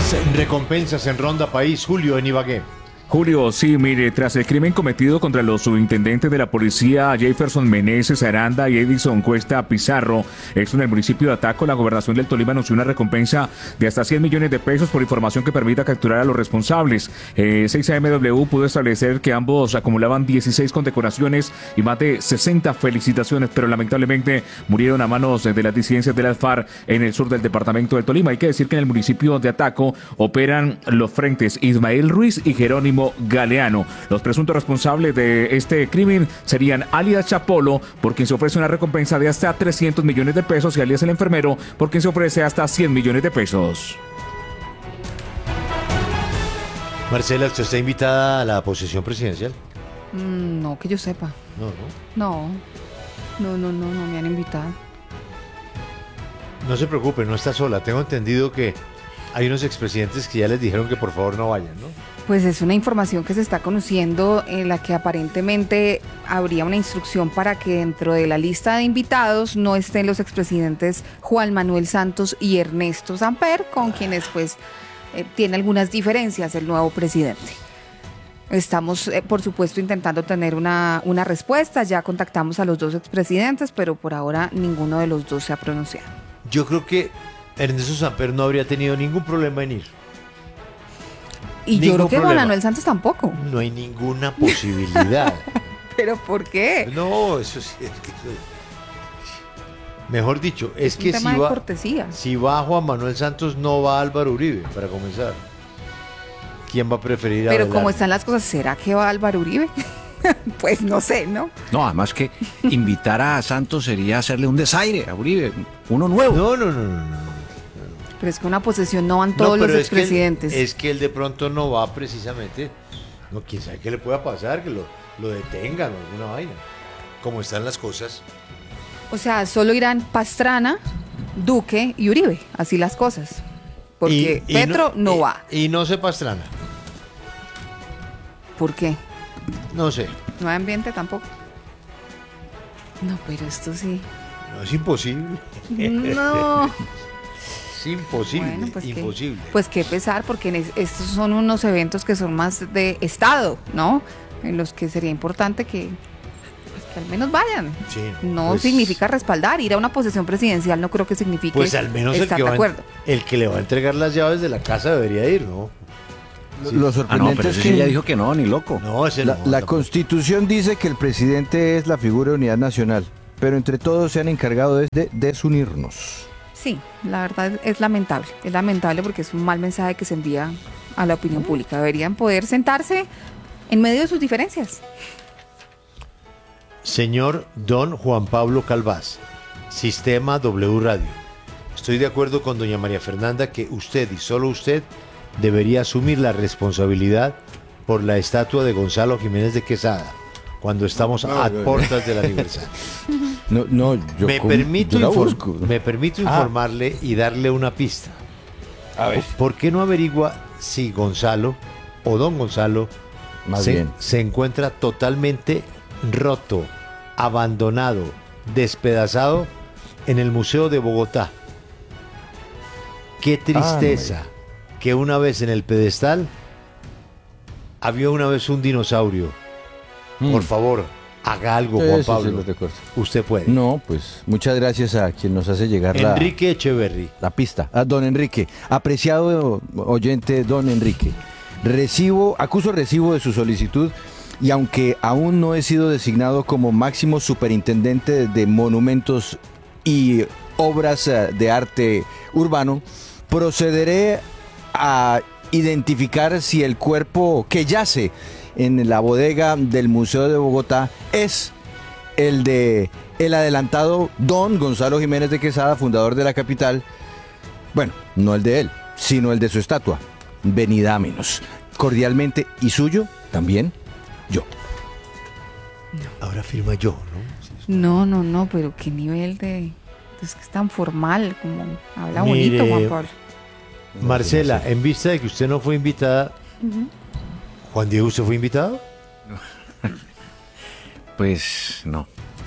Recompensas en Ronda País, Julio en Ibagué. Julio, sí, mire, tras el crimen cometido contra los subintendentes de la policía Jefferson Meneses Aranda y Edison Cuesta Pizarro, esto en el municipio de Ataco, la gobernación del Tolima anunció una recompensa de hasta 100 millones de pesos por información que permita capturar a los responsables. 6AMW pudo establecer que ambos acumulaban 16 condecoraciones y más de 60 felicitaciones, pero lamentablemente murieron a manos de las disidencias de las FARC en el sur del departamento del Tolima. Hay que decir que en el municipio de Ataco operan los frentes Ismael Ruiz y Jerónimo Galeano. Los presuntos responsables de este crimen serían alias Chapolo, por quien se ofrece una recompensa de hasta 300 millones de pesos, y alias el enfermero, por quien se ofrece hasta 100 millones de pesos. Marcela, ¿usted está invitada a la posesión presidencial? No, que yo sepa. No. No me han invitado. No se preocupe, no está sola. Tengo entendido que hay unos expresidentes que ya les dijeron que por favor no vayan, ¿no? Pues es una información que se está conociendo, en la que aparentemente habría una instrucción para que dentro de la lista de invitados no estén los expresidentes Juan Manuel Santos y Ernesto Samper, con quienes pues tiene algunas diferencias el nuevo presidente. Estamos, por supuesto, intentando tener una respuesta. Ya contactamos a los dos expresidentes, pero por ahora ninguno de los dos se ha pronunciado. Yo creo que Ernesto Samper no habría tenido ningún problema en ir. Y yo creo que Juan Manuel Santos tampoco. No hay ninguna posibilidad. ¿Pero por qué? No, eso sí, es que mejor dicho, es que un tema de cortesía. Si va Juan Manuel Santos, no va Álvaro Uribe, para comenzar. ¿Quién va a preferir a Pero Abelardo? como están las cosas, ¿será que va Álvaro Uribe? Pues no sé, ¿no? No, además que invitar a Santos sería hacerle un desaire a Uribe, uno nuevo. No. Pero es que una posesión no van todos los expresidentes. Es que él de pronto no va precisamente. No, quién sabe qué le pueda pasar, que lo detengan o alguna vaina. Como están las cosas. O sea, solo irán Pastrana, Duque y Uribe, así las cosas. Porque Petro no va. Y no se Pastrana. ¿Por qué? No sé. No hay ambiente tampoco. No, pero esto sí. No, es imposible. No. Es imposible, Bueno, pues imposible. Pues qué pesar, porque estos son unos eventos que son más de Estado, ¿no? En los que sería importante que al menos vayan. Sí, no pues, significa respaldar, ir a una posesión presidencial no creo que signifique pues al menos estar de acuerdo. el que le va a entregar las llaves de la casa debería ir, ¿no? Sí. Lo sorprendente pero es ese que ya dijo que no, ni loco. No, ese no. La Constitución dice que el presidente es la figura de unidad nacional, pero entre todos se han encargado de desunirnos. Sí, la verdad es lamentable porque es un mal mensaje que se envía a la opinión pública. Deberían poder sentarse en medio de sus diferencias. Señor Don Juan Pablo Calvás, Sistema W Radio. Estoy de acuerdo con doña María Fernanda que usted y solo usted debería asumir la responsabilidad por la estatua de Gonzalo Jiménez de Quesada cuando estamos a puertas del aniversario. Me permito informarle y darle una pista. A ver. ¿Por qué no averigua si Gonzalo o don Gonzalo se encuentra totalmente roto, abandonado, despedazado en el Museo de Bogotá? Qué tristeza que una vez en el pedestal había una vez un dinosaurio. Por favor, haga algo, Juan Pablo. Usted puede. No, pues muchas gracias a quien nos hace llegar Enrique Echeverry. La pista. A don Enrique. Apreciado oyente, don Enrique. Acuso recibo de su solicitud y aunque aún no he sido designado como máximo superintendente de monumentos y obras de arte urbano, procederé a identificar si el cuerpo que yace en la bodega del Museo de Bogotá es el de el adelantado don Gonzalo Jiménez de Quesada, fundador de la capital. Bueno, no el de él, sino el de su estatua. Venida menos. Cordialmente y suyo también yo. Ahora firma yo, ¿no? No, pero qué nivel de... Es que es tan formal, como habla bonito, Juan Pablo. Marcela, en vista de que usted no fue invitada, Juan Diego, ¿usted fue invitado? Pues no.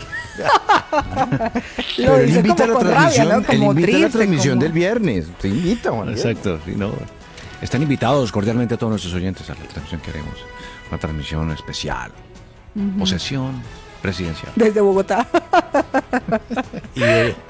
Pero él invita a la transmisión, rabia, ¿no? él invita a la transmisión como... del viernes. Te invita, Juan Diego. Exacto, sí, no. Están invitados cordialmente a todos nuestros oyentes a la transmisión que haremos. Una transmisión especial. Posesión presidencial. Desde Bogotá. Y,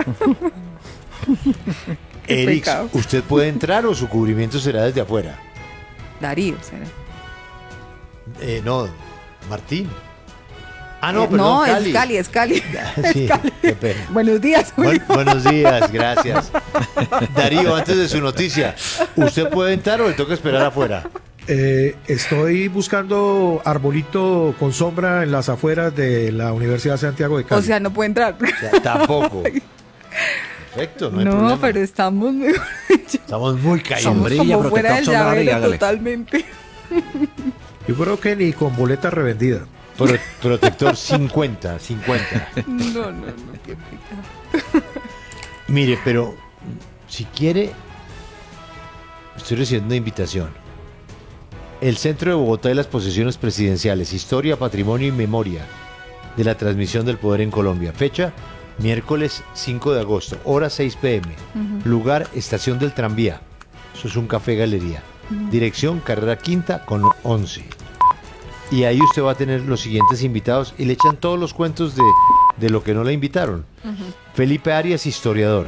Eric, ¿usted puede entrar o su cubrimiento será desde afuera? Darío, ¿será? No, Martín. Ah, no, no, Cali. es Cali. Sí, qué pena. Buenos días, Julio. Buenos días, gracias. Darío, antes de su noticia, ¿usted puede entrar o le toca esperar afuera? Estoy buscando arbolito con sombra en las afueras de la Universidad de Santiago de Cali. O sea, no puede entrar. O sea, tampoco. Perfecto, no hay problema. Pero estamos Estamos muy caídos. Sombrilla, como fuera del protector solar y llavero hágale. totalmente. Yo creo que ni con boleta revendida. Protector 50. No, qué pecado. Mire, pero si quiere, estoy recibiendo una invitación. El Centro de Bogotá y las Posesiones Presidenciales, Historia, Patrimonio y Memoria de la Transmisión del Poder en Colombia. Fecha, miércoles 5 de agosto, hora 6 p.m. Lugar, Estación del Tranvía. Eso es un café galería. Dirección, carrera quinta con 11. Y ahí usted va a tener los siguientes invitados y le echan todos los cuentos de lo que no le invitaron. Felipe Arias, historiador.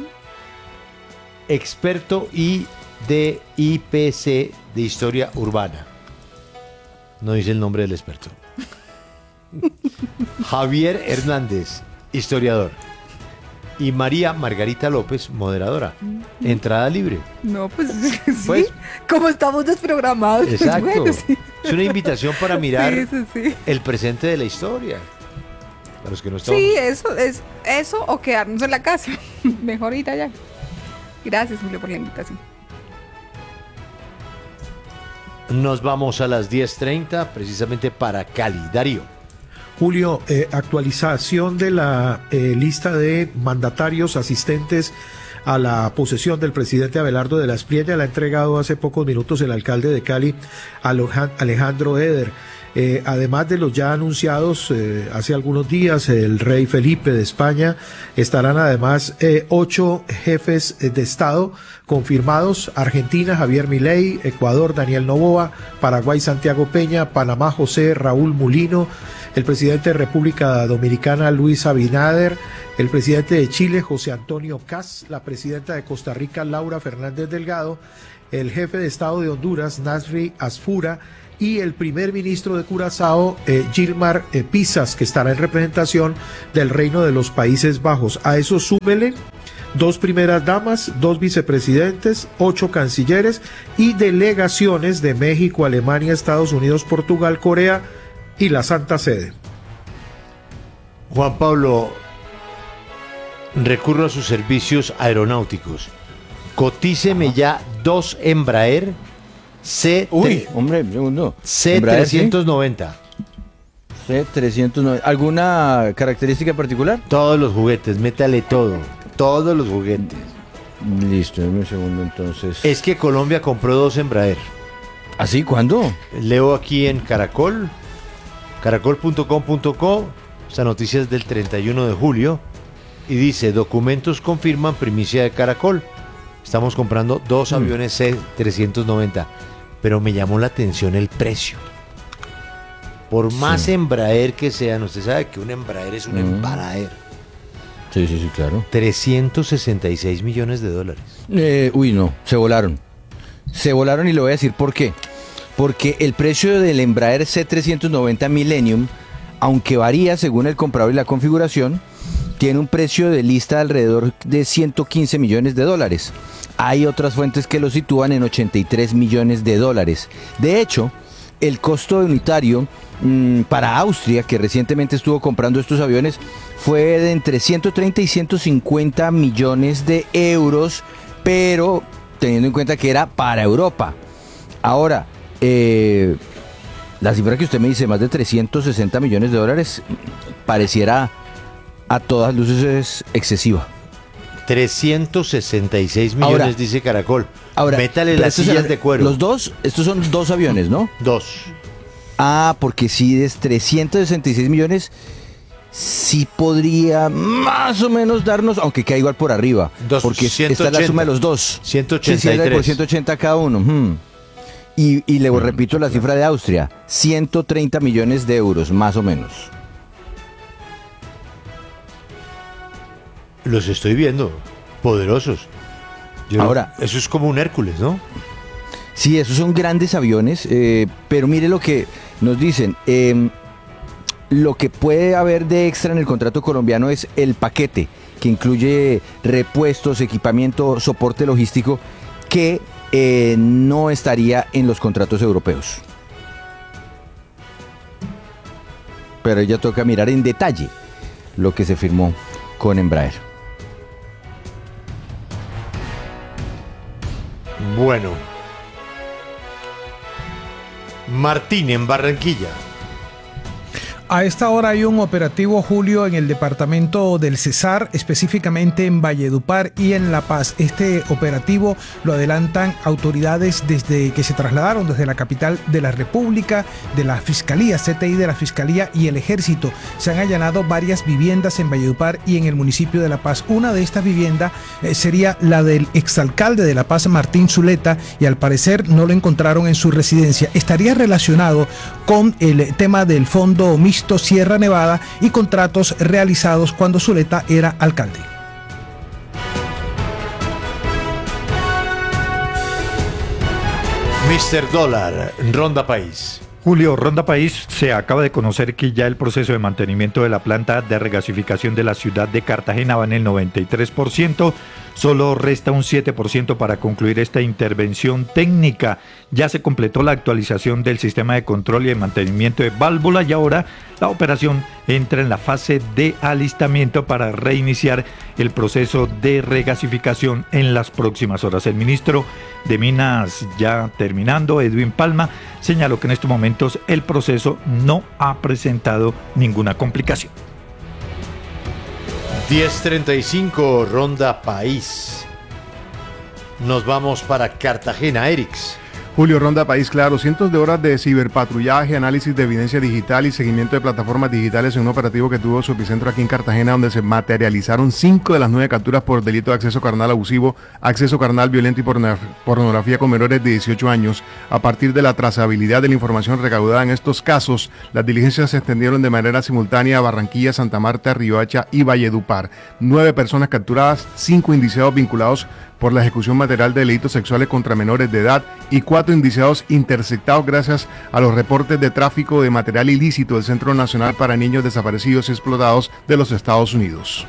Experto de IPC de Historia Urbana. No dice el nombre del experto. Javier Hernández, historiador. Y María Margarita López, moderadora. Entrada libre. No, pues sí. Pues, como estamos desprogramados. exacto. Bueno, sí. Es una invitación para mirar Sí. el presente de la historia. Para los que no estamos. Sí, eso o quedarnos en la casa. Mejor ir allá. Gracias, Julio, por la invitación. Nos vamos a las 10:30, precisamente para Cali. Darío. Julio, actualización de la lista de mandatarios asistentes a la posesión del presidente Abelardo de la Espriella. La ha entregado hace pocos minutos el alcalde de Cali, Alejandro Eder. Además de los ya anunciados hace algunos días, el rey Felipe de España, estarán además 8 jefes de Estado confirmados: Argentina, Javier Milei; Ecuador, Daniel Noboa; Paraguay, Santiago Peña; Panamá, José Raúl Mulino; el presidente de República Dominicana, Luis Abinader; el presidente de Chile, José Antonio Kast; la presidenta de Costa Rica, Laura Fernández Delgado; el jefe de Estado de Honduras, Nasri Asfura; y el primer ministro de Curazao, Gilmar Pisas, que estará en representación del Reino de los Países Bajos. A eso súmele 2 primeras damas, 2 vicepresidentes, 8 cancilleres y delegaciones de México, Alemania, Estados Unidos, Portugal, Corea y la Santa Sede. Juan Pablo, recurro a sus servicios aeronáuticos. Cotíceme ya 2 Embraer hombre, un segundo. C390. C390. ¿Alguna característica particular? Todos los juguetes, métale todo. Todos los juguetes. Listo, dame un segundo entonces. Es que Colombia compró 2 Embraer. ¿Así? ¿Cuándo? Leo aquí en Caracol, caracol.com.co, esta noticia es del 31 de julio, y dice: documentos confirman, primicia de Caracol. Estamos comprando 2 aviones C-390, pero me llamó la atención el precio. Por más Embraer que sean, usted sabe que un Embraer es un Embraer. Sí, claro. 366 millones de dólares. No, se volaron. Se volaron y le voy a decir por qué. Porque el precio del Embraer C390 Millennium, aunque varía según el comprador y la configuración, tiene un precio de lista de alrededor de 115 millones de dólares. Hay otras fuentes que lo sitúan en 83 millones de dólares. De hecho, el costo unitario para Austria, que recientemente estuvo comprando estos aviones, fue de entre 130 y 150 millones de euros, pero teniendo en cuenta que era para Europa. Ahora, la cifra que usted me dice, más de 360 millones de dólares, pareciera a todas luces es excesiva. 366 millones, ahora, dice Caracol. Ahora, métale las sillas de cuero. Los dos, estos son 2 aviones, ¿no? 2. Ah, porque si es 366 millones, sí podría más o menos darnos, aunque queda igual por arriba, porque esta es la suma de los dos. 183. Por 180 cada uno. Y le repito la cifra de Austria, 130 millones de euros, más o menos. Los estoy viendo, poderosos. Ahora, eso es como un Hércules, ¿no? Sí, esos son grandes aviones, pero mire lo que nos dicen. Lo que puede haber de extra en el contrato colombiano es el paquete, que incluye repuestos, equipamiento, soporte logístico, que no estaría en los contratos europeos. Pero ya toca mirar en detalle lo que se firmó con Embraer. Bueno. Martín, en Barranquilla. A esta hora hay un operativo, Julio, en el departamento del Cesar, específicamente en Valledupar y en La Paz. Este operativo lo adelantan autoridades desde que se trasladaron desde la capital de la República, de la Fiscalía, CTI de la Fiscalía y el Ejército. Se han allanado varias viviendas en Valledupar y en el municipio de La Paz. Una de estas viviendas sería la del exalcalde de La Paz, Martín Zuleta, y al parecer no lo encontraron en su residencia. Estaría relacionado con el tema del Fondo Mixto Sierra Nevada y contratos realizados cuando Zuleta era alcalde. Mr. Dólar, Ronda País. Julio, Ronda País, se acaba de conocer que ya el proceso de mantenimiento de la planta de regasificación de la ciudad de Cartagena va en el 93%. Solo resta un 7% para concluir esta intervención técnica. Ya se completó la actualización del sistema de control y de mantenimiento de válvula y ahora la operación entra en la fase de alistamiento para reiniciar el proceso de regasificación en las próximas horas. El ministro de Minas, ya terminando, Edwin Palma, señaló que en estos momentos el proceso no ha presentado ninguna complicación. 10:35, Ronda País. Nos vamos para Cartagena, Erix. Julio, Ronda País, claro, cientos de horas de ciberpatrullaje, análisis de evidencia digital y seguimiento de plataformas digitales en un operativo que tuvo su epicentro aquí en Cartagena, donde se materializaron 5 de las 9 capturas por delito de acceso carnal abusivo, acceso carnal violento y pornografía con menores de 18 años. A partir de la trazabilidad de la información recaudada en estos casos, las diligencias se extendieron de manera simultánea a Barranquilla, Santa Marta, Riohacha y Valledupar. 9 personas capturadas, 5 indiciados vinculados por la ejecución material de delitos sexuales contra menores de edad y 4 indiciados interceptados gracias a los reportes de tráfico de material ilícito del Centro Nacional para Niños Desaparecidos y Explotados de los Estados Unidos.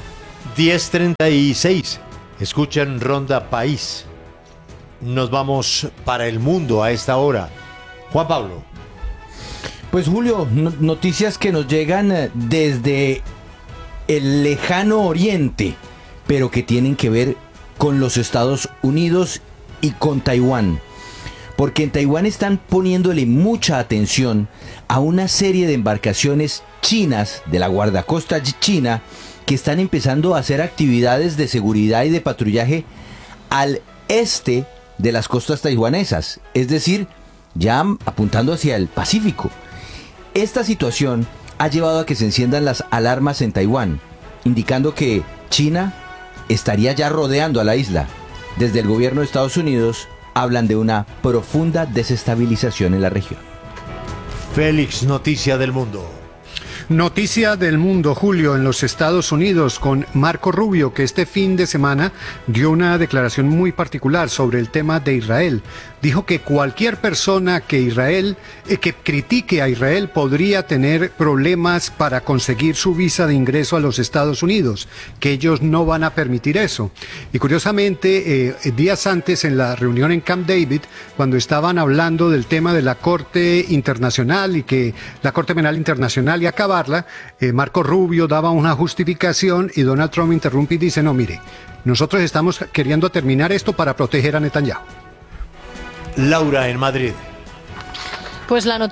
10:36. Escuchan Ronda País. Nos vamos para el mundo a esta hora. Juan Pablo. Pues Julio, noticias que nos llegan desde el lejano oriente, pero que tienen que ver con los Estados Unidos y con Taiwán. Porque en Taiwán están poniéndole mucha atención a una serie de embarcaciones chinas de la guardacosta china que están empezando a hacer actividades de seguridad y de patrullaje al este de las costas taiwanesas, es decir, ya apuntando hacia el Pacífico. Esta situación ha llevado a que se enciendan las alarmas en Taiwán, indicando que China estaría ya rodeando a la isla. Desde el gobierno de Estados Unidos hablan de una profunda desestabilización en la región. Félix, noticia del mundo. Noticia del mundo, Julio, en los Estados Unidos con Marco Rubio, que este fin de semana dio una declaración muy particular sobre el tema de Israel. Dijo que cualquier persona que critique a Israel podría tener problemas para conseguir su visa de ingreso a los Estados Unidos, que ellos no van a permitir eso. Y curiosamente, días antes en la reunión en Camp David, cuando estaban hablando del tema de la Corte Internacional y que la Corte Penal Internacional y acabarla, Marco Rubio daba una justificación y Donald Trump interrumpe y dice, no, mire, nosotros estamos queriendo terminar esto para proteger a Netanyahu. Laura, en Madrid. Pues la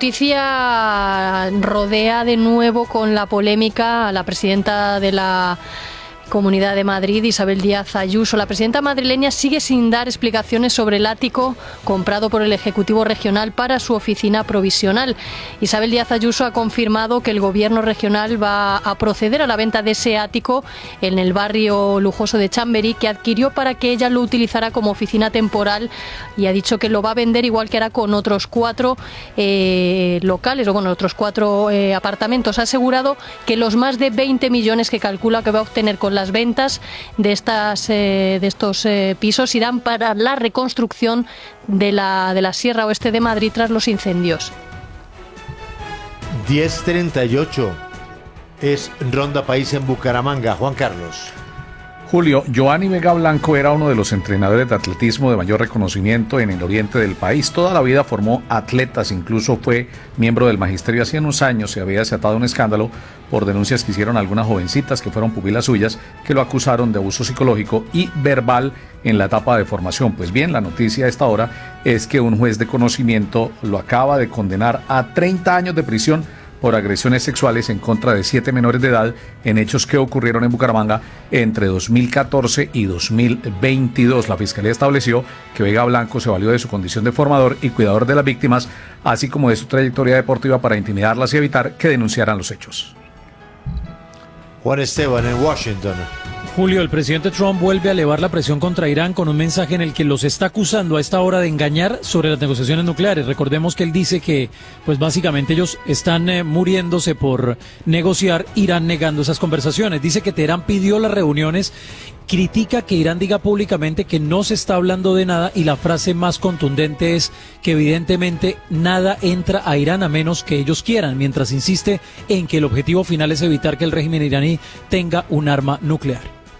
noticia rodea de nuevo con la polémica a la presidenta de la Comunidad de Madrid, Isabel Díaz Ayuso. La presidenta madrileña sigue sin dar explicaciones sobre el ático comprado por el Ejecutivo Regional para su oficina provisional. Isabel Díaz Ayuso ha confirmado que el Gobierno regional va a proceder a la venta de ese ático en el barrio lujoso de Chamberí, que adquirió para que ella lo utilizara como oficina temporal, y ha dicho que lo va a vender igual que hará con otros 4 locales, o bueno, otros 4 apartamentos. Ha asegurado que los más de 20 millones que calcula que va a obtener con las ventas de estos pisos irán para la reconstrucción de la Sierra Oeste de Madrid tras los incendios. 10:38 es Ronda País en Bucaramanga. Juan Carlos. Julio, Giovanni Vega Blanco era uno de los entrenadores de atletismo de mayor reconocimiento en el oriente del país. Toda la vida formó atletas, incluso fue miembro del magisterio. Hace unos años se había desatado un escándalo por denuncias que hicieron algunas jovencitas que fueron pupilas suyas, que lo acusaron de abuso psicológico y verbal en la etapa de formación. Pues bien, la noticia a esta hora es que un juez de conocimiento lo acaba de condenar a 30 años de prisión por agresiones sexuales en contra de 7 menores de edad en hechos que ocurrieron en Bucaramanga entre 2014 y 2022. La Fiscalía estableció que Vega Blanco se valió de su condición de formador y cuidador de las víctimas, así como de su trayectoria deportiva para intimidarlas y evitar que denunciaran los hechos. Juan Esteban en Washington. Julio, el presidente Trump vuelve a elevar la presión contra Irán con un mensaje en el que los está acusando a esta hora de engañar sobre las negociaciones nucleares. Recordemos que él dice que, pues básicamente ellos están muriéndose por negociar, Irán negando esas conversaciones. Dice que Teherán pidió las reuniones, critica que Irán diga públicamente que no se está hablando de nada, y la frase más contundente es que evidentemente nada entra a Irán a menos que ellos quieran, mientras insiste en que el objetivo final es evitar que el régimen iraní tenga un arma nuclear.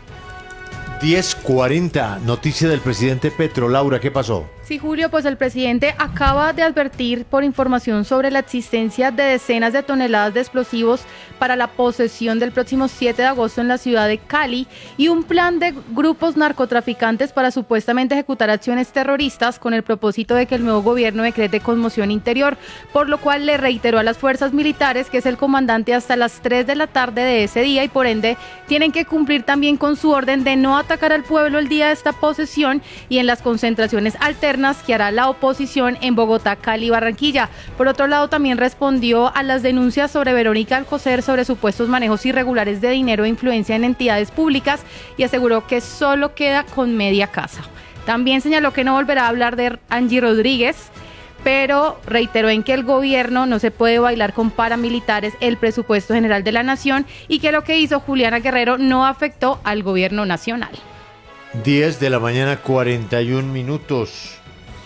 10:40, noticia del presidente Petro. Laura, ¿qué pasó? Sí, Julio, pues el presidente acaba de advertir por información sobre la existencia de decenas de toneladas de explosivos para la posesión del próximo 7 de agosto en la ciudad de Cali, y un plan de grupos narcotraficantes para supuestamente ejecutar acciones terroristas con el propósito de que el nuevo gobierno decrete conmoción interior, por lo cual le reiteró a las fuerzas militares que es el comandante hasta las 3 de la tarde de ese día, y por ende tienen que cumplir también con su orden de no atacar al pueblo el día de esta posesión y en las concentraciones alternas que hará la oposición en Bogotá, Cali y Barranquilla. Por otro lado, también respondió a las denuncias sobre Verónica Alcocer sobre supuestos manejos irregulares de dinero e influencia en entidades públicas, y aseguró que solo queda con media casa. También señaló que no volverá a hablar de Angie Rodríguez, pero reiteró en que el gobierno no se puede bailar con paramilitares el presupuesto general de la nación, y que lo que hizo Juliana Guerrero no afectó al gobierno nacional. 10 de la mañana, 41 minutos.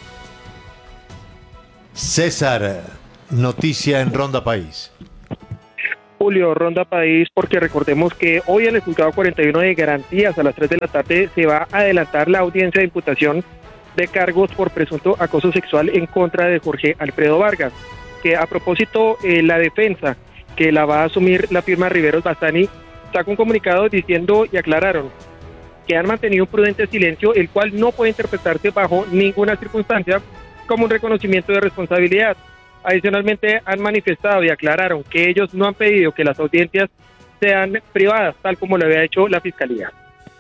César, noticia en Ronda País. Julio, Ronda País, porque recordemos que hoy en el juzgado 41 de garantías a las 3 de la tarde se va a adelantar la audiencia de imputación de cargos por presunto acoso sexual en contra de Jorge Alfredo Vargas, que a propósito la defensa que la va a asumir la firma Riveros Bastani sacó un comunicado diciendo y aclararon que han mantenido un prudente silencio, el cual no puede interpretarse bajo ninguna circunstancia como un reconocimiento de responsabilidad. Adicionalmente han manifestado y aclararon que ellos no han pedido que las audiencias sean privadas, tal como lo había hecho la Fiscalía.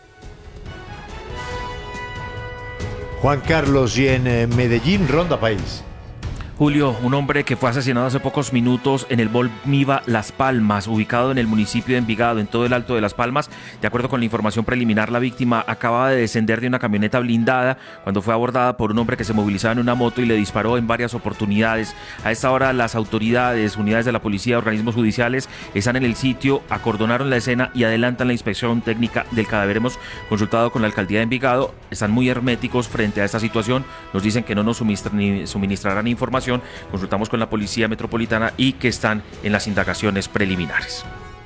Juan Carlos, y en Medellín, Ronda País. Julio, un hombre que fue asesinado hace pocos minutos en el Bolmiva Las Palmas, ubicado en el municipio de Envigado, en todo el Alto de Las Palmas. De acuerdo con la información preliminar, la víctima acababa de descender de una camioneta blindada cuando fue abordada por un hombre que se movilizaba en una moto y le disparó en varias oportunidades. A esta hora, las autoridades, unidades de la policía, organismos judiciales están en el sitio, acordonaron la escena y adelantan la inspección técnica del cadáver. Hemos consultado con la alcaldía de Envigado, están muy herméticos frente a esta situación, nos dicen que no nos suministrarán información. Consultamos con la Policía Metropolitana y que están en las indagaciones preliminares.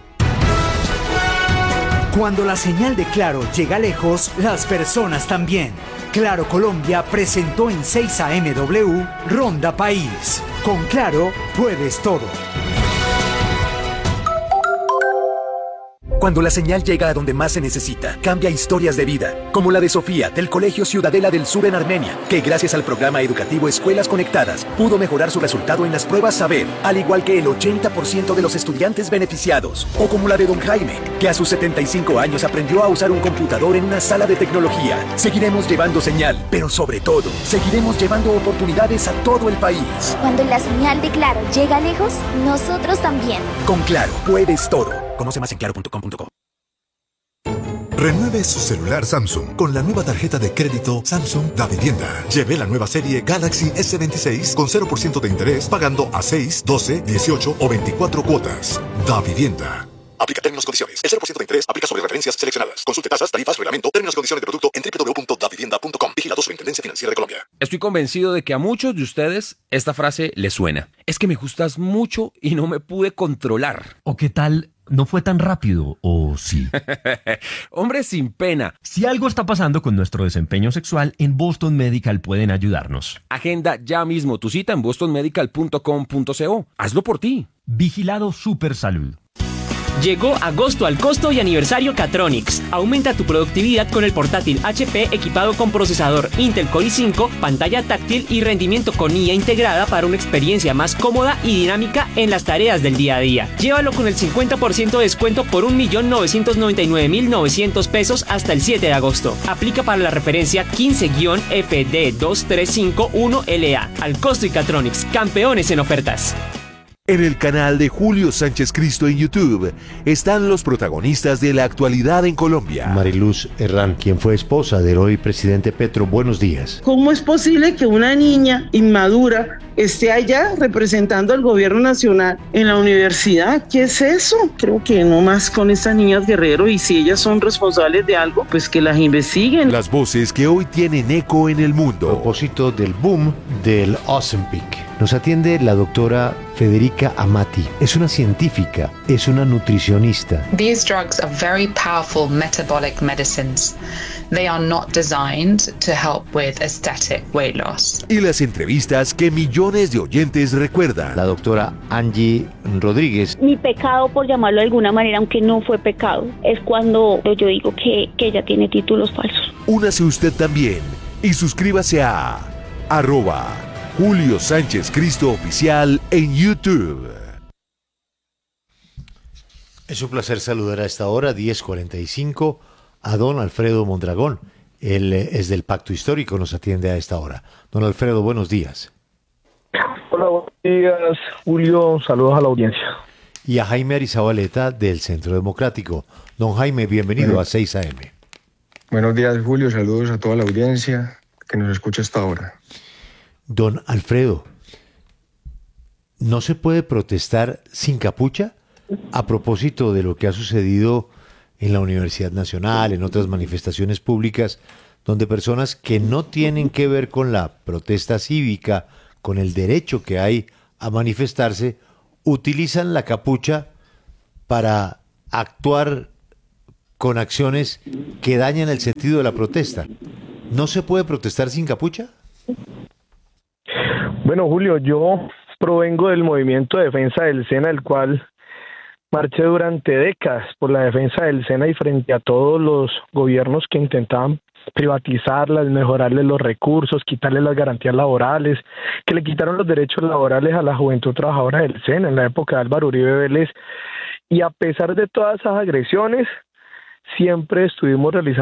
Cuando la señal de Claro llega lejos, las personas también. Claro Colombia presentó en 6 AM Ronda País. Con Claro puedes todo. Cuando la señal llega a donde más se necesita, cambia historias de vida, como la de Sofía, del Colegio Ciudadela del Sur en Armenia, que gracias al programa educativo Escuelas Conectadas, pudo mejorar su resultado en las pruebas Saber, al igual que el 80% de los estudiantes beneficiados. O como la de don Jaime, que a sus 75 años aprendió a usar un computador en una sala de tecnología. Seguiremos llevando señal, pero sobre todo, seguiremos llevando oportunidades a todo el país. Cuando la señal de Claro llega lejos, nosotros también. Con Claro, puedes todo. Conoce más en claro.com.co. Renueve su celular Samsung con la nueva tarjeta de crédito Samsung Da Vivienda. Lleve la nueva serie Galaxy S26 con 0% de interés pagando a 6, 12, 18 o 24 cuotas. Da Vivienda. Aplica términos y condiciones. El 0% de interés aplica sobre referencias seleccionadas. Consulte tasas, tarifas, reglamento, términos y condiciones de producto en www.davivienda.com. Vigilado Superintendencia Financiera de Colombia. Estoy convencido de que a muchos de ustedes esta frase les suena. Es que me gustas mucho y no me pude controlar. ¿O qué tal? ¿No fue tan rápido o sí? Hombre, sin pena. Si algo está pasando con nuestro desempeño sexual, en Boston Medical pueden ayudarnos. Agenda ya mismo tu cita en bostonmedical.com.co. Hazlo por ti. Vigilado Supersalud. Llegó agosto al costo y aniversario Catronics. Aumenta tu productividad con el portátil HP equipado con procesador Intel Core i5, pantalla táctil y rendimiento con IA integrada para una experiencia más cómoda y dinámica en las tareas del día a día. Llévalo con el 50% de descuento por 1.999.900 pesos hasta el 7 de agosto. Aplica para la referencia 15-FD2351LA. Al costo y Catronics, campeones en ofertas. En el canal de Julio Sánchez Cristo en YouTube están los protagonistas de la actualidad en Colombia. Mariluz Herrán, quien fue esposa del hoy presidente Petro, buenos días. ¿Cómo es posible que una niña inmadura esté allá representando al gobierno nacional en la universidad? ¿Qué es eso? Creo que no más con estas niñas Guerrero, y si ellas son responsables de algo, pues que las investiguen. Las voces que hoy tienen eco en el mundo. A propósito del boom del Ozempic, nos atiende la doctora Federica Amati. Es una científica, es una nutricionista. These drugs are very powerful metabolic medicines. They are not designed to help with aesthetic weight loss. Y las entrevistas que millones de oyentes recuerdan. La doctora Angie Rodríguez. Mi pecado, por llamarlo de alguna manera, aunque no fue pecado, es cuando yo digo que ella tiene títulos falsos. Únase usted también y suscríbase a @Julio Sánchez Cristo Oficial en YouTube. Es un placer saludar a esta hora, 10:45, a don Alfredo Mondragón. Él es del Pacto Histórico, nos atiende a esta hora. Don Alfredo, buenos días. Hola, buenos días, Julio. Saludos a la audiencia. Y a Jaime Arizabaleta del Centro Democrático. Don Jaime, bienvenido a 6 AM. Buenos días, Julio. Saludos a toda la audiencia que nos escucha hasta ahora. Don Alfredo, ¿no se puede protestar sin capucha? A propósito de lo que ha sucedido en la Universidad Nacional, en otras manifestaciones públicas, donde personas que no tienen que ver con la protesta cívica, con el derecho que hay a manifestarse, utilizan la capucha para actuar con acciones que dañan el sentido de la protesta. ¿No se puede protestar sin capucha? Bueno, Julio, yo provengo del movimiento de defensa del SENA, el cual marché durante décadas por la defensa del SENA y frente a todos los gobiernos que intentaban privatizarlas, mejorarles los recursos, quitarles las garantías laborales, que le quitaron los derechos laborales a la juventud trabajadora del SENA en la época de Álvaro Uribe Vélez. Y a pesar de todas esas agresiones, siempre estuvimos realizando